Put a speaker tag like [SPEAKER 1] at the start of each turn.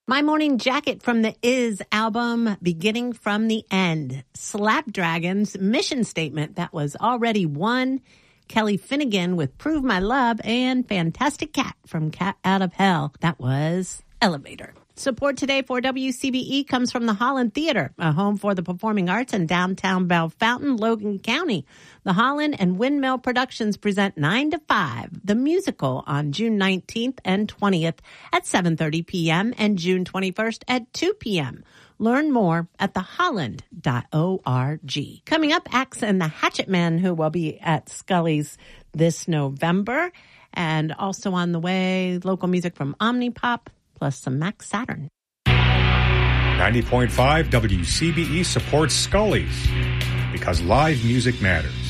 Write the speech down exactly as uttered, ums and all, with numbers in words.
[SPEAKER 1] My Morning Jacket from the Is album, Beginning from the End. Slapdragon's mission statement that was already won. Kelly Finnegan with Prove My Love, and Fantastic Cat from Cat Out of Hell. That was Elevator. Support today for W C B E comes from the Holland Theater, a home for the performing arts in downtown Bellefontaine, Logan County. The Holland and Windmill Productions present nine to five, the musical, on June nineteenth and twentieth at seven thirty p.m. and June twenty-first at two p.m. Learn more at the holland dot org. Coming up, Axe and the Hatchet Men, who will be at Scully's this November. And also on the way, local music from Omnipop, plus some Max Saturn.
[SPEAKER 2] ninety point five W C B E supports Scully's because live music matters.